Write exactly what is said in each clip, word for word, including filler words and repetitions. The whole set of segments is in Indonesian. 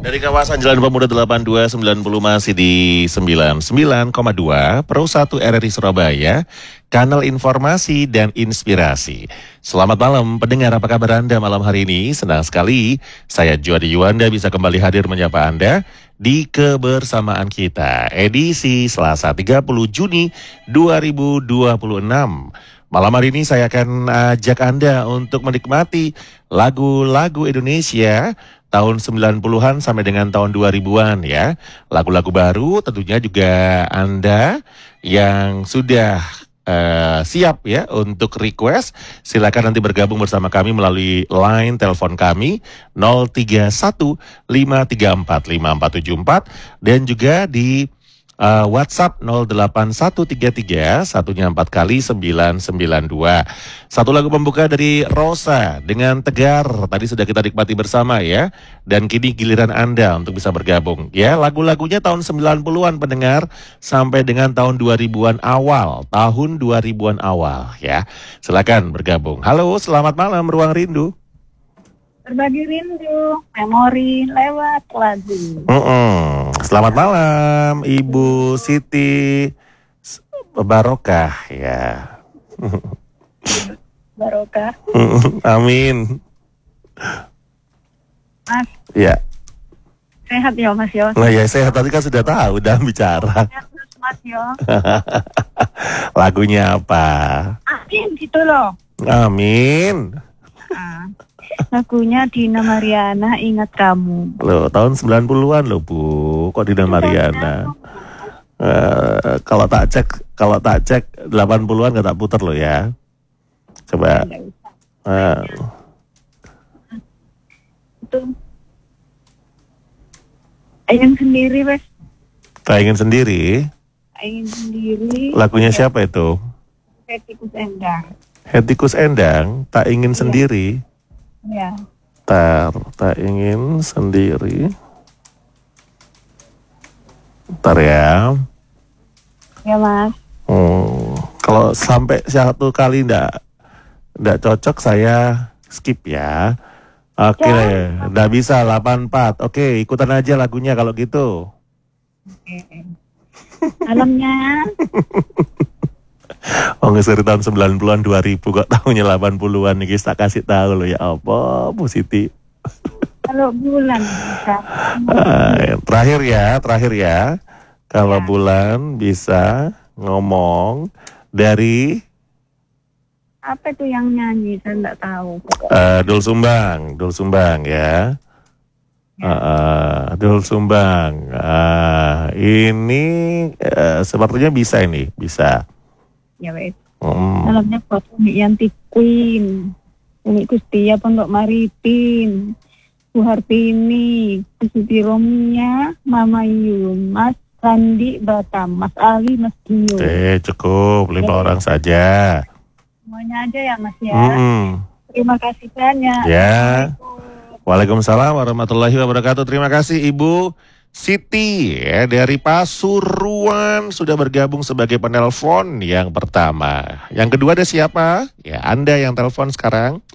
Dari kawasan Jalan Pemuda delapan dua sembilan nol masih di sembilan puluh sembilan koma dua Pro satu R R I Surabaya, kanal informasi dan inspirasi. Selamat malam pendengar, apa kabar Anda malam hari ini? Senang sekali saya Juwadi Yuwanda bisa kembali hadir menyapa Anda di kebersamaan kita edisi Selasa tiga puluh Juni dua ribu dua puluh enam. Malam hari ini saya akan ajak Anda untuk menikmati lagu-lagu Indonesia tahun sembilan puluhan sampai dengan tahun dua ribuan ya. Lagu-lagu baru tentunya juga Anda yang sudah uh, siap ya untuk request, silakan nanti bergabung bersama kami melalui line telepon kami nol tiga satu lima tiga empat lima empat tujuh empat dan juga di Uh, WhatsApp nol delapan satu tiga tiga satunya empat kali sembilan sembilan dua. Satu lagu pembuka dari Rosa dengan Tegar tadi sudah kita nikmati bersama ya. Dan kini giliran Anda untuk bisa bergabung ya. Lagu-lagunya tahun sembilan puluhan pendengar sampai dengan tahun dua ribuan awal, tahun dua ribuan awal ya. Silakan bergabung. Halo, selamat malam Ruang Rindu. Berbagi rindu, memori lewat lagu. Mm-mm. Selamat malam Ibu Siti Barokah ya. Barokah. Amin. Mas. Ya. Sehat ya Mas Yo. Nah ya sehat, tadi kan sudah tahu, udah bicara. Sehat Mas Yo. Lagunya apa? Amin gitu loh. Amin. Ah. Lagunya Dina Mariana, Ingat Kamu. Loh, tahun sembilan puluhan loh Bu. Kok Dina Mariana? Uh, kalau tak cek, kalau tak cek delapan puluhan gak tak putar loh ya. Coba. Uh. Itu. Ingin sendiri, Wes. Tak ingin sendiri. Ingin sendiri. Lagunya ya. Siapa itu? Hetikus Endang. Hetikus Endang, tak ingin ya. Sendiri. Ya. Tar, tak ingin sendiri. Ntar ya. Ya Mas. Hmm, kalau sampai satu kali ndak ndak cocok saya skip ya. Oke, okay. Ya. Ndak bisa delapan empat. Oke, okay, ikutan aja lagunya kalau gitu. Oke. Okay. Alamnya. Oh ngeseri tahun sembilan puluhan dua ribu kok tahunnya delapan puluhan nih, tak kasih tahu loh ya apa Bu Siti. Kalau bulan bisa. Uh, terakhir ya, terakhir ya. Kalau ya. Bulan bisa ngomong dari apa itu yang nyanyi? Saya enggak tahu. Uh, Dul Sumbang, Dul Sumbang ya. Ya. Uh, uh, Dul Sumbang. Uh, ini uh, sepertinya bisa ini, bisa. Ya wes. Hmm. Dalamnya buat Umi Yanti Queen, Umi Kustia Pondok Maritim, Bu Hartini, Bu Siti Romia, Mama Yun, Mas Randi Batam, Mas Ali, Mas Gio. Eh cukup lima ya, orang ya. Saja. Semuanya aja ya Mas ya. Hmm. Terima kasih banyak. Ya. Waalaikumsalam warahmatullahi wabarakatuh. Terima kasih Ibu Siti ya, dari Pasuruan sudah bergabung sebagai penelpon yang pertama. Yang kedua ada siapa? Ya Anda yang telepon sekarang.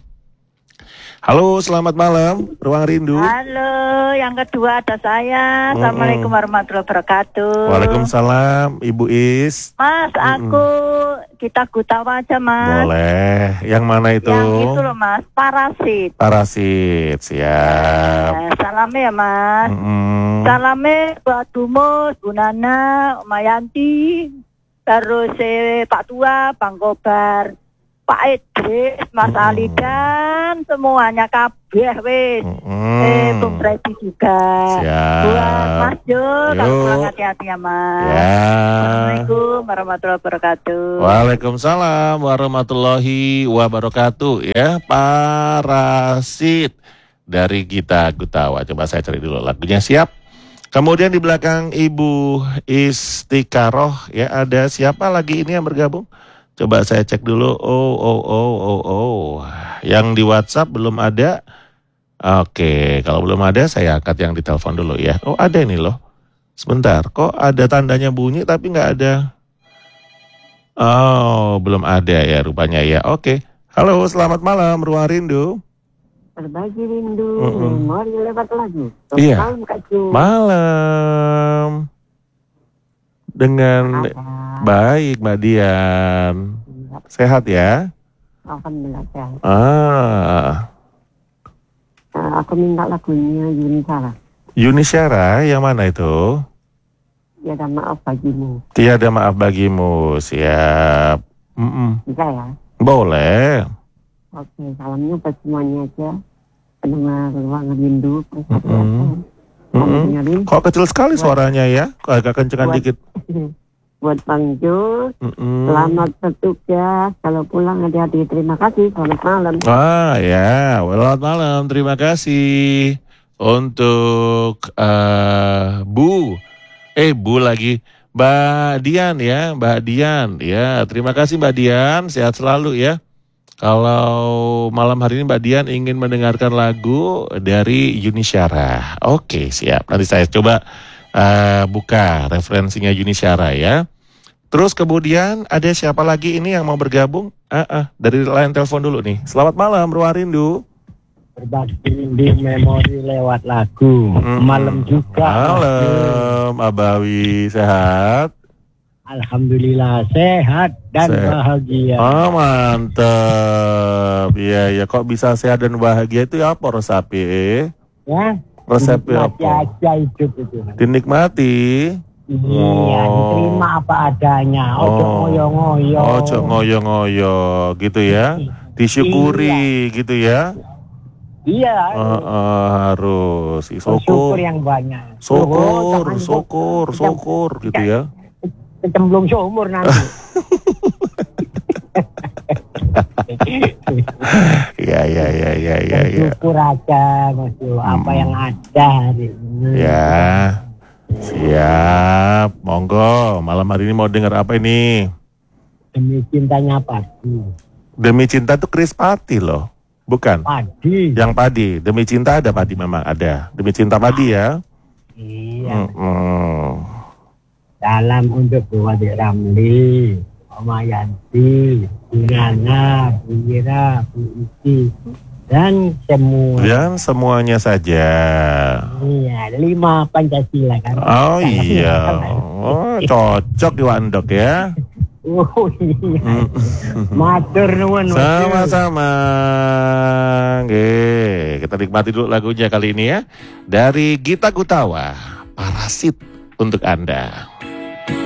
Halo, selamat malam, Ruang Rindu. Halo, yang kedua ada saya. Mm-mm. Assalamualaikum warahmatullahi wabarakatuh. Waalaikumsalam, Ibu Is. Mas, aku Mm-mm. kita Gutawa aja Mas. Boleh, yang mana itu? Yang itu loh Mas, Parasit. Parasit, siap. Eh, salamnya ya Mas. Mm-mm. Salamnya buat Dumus, Bu Nana, Mayanti, terus eh, Pak Tua, Bang Kobar, Pak Idris, Mas hmm. Ali dan semuanya kabeh wis. Hmm. Eh, Bung Freddy juga. Siap. Buat Mas Jo, kamu pulang hati-hati ya Mas. Ya. Assalamualaikum warahmatullahi wabarakatuh. Waalaikumsalam warahmatullahi wabarakatuh. Ya, Parasit dari Gita Gutawa. Coba saya cari dulu lagunya, siap. Kemudian di belakang Ibu Istikaroh ya, ada siapa lagi ini yang bergabung? Coba saya cek dulu. Oh, oh, oh, oh, oh. Yang di WhatsApp belum ada. Oke, kalau belum ada saya angkat yang di telepon dulu ya. Oh, ada ini loh. Sebentar, kok ada tandanya bunyi tapi nggak ada. Oh, belum ada ya rupanya ya. Oke. Halo, selamat malam Ruang Rindu. Berbagi rindu, Mm-mm. memori lewat lagu. Iya. Malam Kak Cu. Malam. Dengan Ada. baik Mbak Dian. Sehat ya? Alhamdulillah sehat. Ah, Eh, aku minta lagunya Yuni Sarah. Yuni Syara yang mana itu? Ya ada maaf bagimu. Tiada maaf bagimu. Siap. Mm-mm. Bisa ya? Boleh. Oke, salamnya buat semuanya aja. Pendengar ruangan rindu. Mm-mm. Mau Mm-mm. dengerin? Kok kecil sekali suaranya ya? Kok agak kencengan Buat- dikit. Buat Bang Jus, Mm-mm. selamat bertugas. Kalau pulang hati-hati. Terima kasih. Selamat malam. Ah ya, selamat malam. Terima kasih untuk eh, Bu. Eh Bu lagi. Mbak Dian ya, Mbak Dian. Ya, terima kasih Mbak Dian. Sehat selalu ya. Kalau malam hari ini Mbak Dian ingin mendengarkan lagu dari Yuni Syara. Oke, siap. Nanti saya coba eh, buka referensinya Yuni Syara ya. Terus kemudian ada siapa lagi ini yang mau bergabung? Ah, ah, dari line telepon dulu nih. Selamat malam, Ruang Rindu. Berbagi rindu memori lewat lagu. Mm-mm. Malam juga. Malam, Abawi sehat. Alhamdulillah sehat dan Sehat. bahagia. Oh mantap. Iya ya, kok bisa sehat dan bahagia itu ya apa resepnya? Ya. Resepnya Nikmati apa? aja hidup itu. Dinikmati. Iya, Oh. diterima apa adanya. Ojo Oh. ngoyo-ngoyo. Ojo ngoyo-ngoyo gitu ya. Disyukuri gitu ya. Iya. Eh, eh, harus Bersyukur syukur, yang banyak. syukur, jangan syukur, syukur gitu ya. Kecemplung seumur nanti. Iya iya iya iya iya. Ya. Bersyukur aja, Mas Yo, apa Hmm. yang ada hari ini. Ya, siap. Monggo. Malam hari ini mau dengar apa ini? Demi cintanya padi. Demi Cinta tuh Chris Pati loh, bukan? Padi. Yang Padi. Demi Cinta ada Padi memang ada. Demi Cinta Padi ya. Iya. Mm-mm. Salam untuk Bu Adik Ramli, Oma Yanti, Bu Nana, Bu Ira, Bu Isi, dan semua. Dan semuanya saja. Iya, lima Pancasila kan. Oh iya, oh, cocok di Wandok ya. Oh iya. Mm. Matur nuwun. Mas Yo. Sama-sama. Oke, kita nikmati dulu lagunya kali ini ya. Dari Gita Gutawa, Parasit untuk Anda.